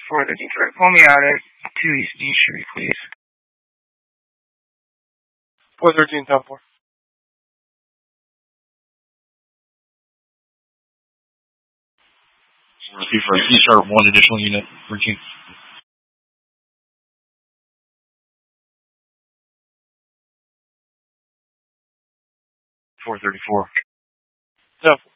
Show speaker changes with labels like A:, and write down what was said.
A: for the Detroit. Pull me out at 2 East D Street, please.
B: 413, top 4.
C: For East, 1 additional unit, reaching. 434.
B: Top 4.